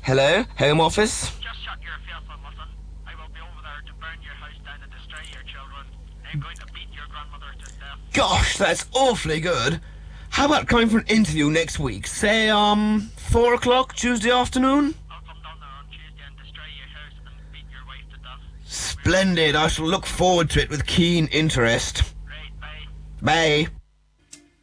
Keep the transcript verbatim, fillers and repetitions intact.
Hello? Home office? Just shut your face and listen. I will be over there to burn your house down and destroy your children. I'm going to beat your grandmother to death. Gosh, that's awfully good. How about coming for an interview next week? Say, um, four o'clock Tuesday afternoon? I'll come down there on Tuesday and destroy your house and beat your wife to death. Splendid. I shall look forward to it with keen interest. Right, bye. Bye.